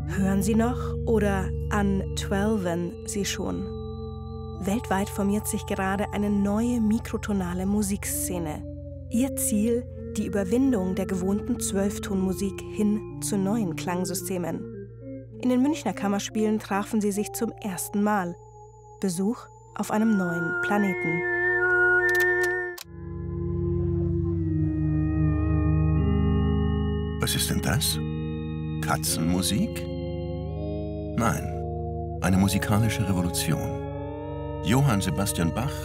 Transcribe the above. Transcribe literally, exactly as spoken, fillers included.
Hören Sie noch oder an Twelven Sie schon? Weltweit formiert sich gerade eine neue mikrotonale Musikszene. Ihr Ziel, die Überwindung der gewohnten Zwölftonmusik hin zu neuen Klangsystemen. In den Münchner Kammerspielen trafen sie sich zum ersten Mal. Besuch auf einem neuen Planeten. Was ist denn das? Katzenmusik? Nein, eine musikalische Revolution. Johann Sebastian Bach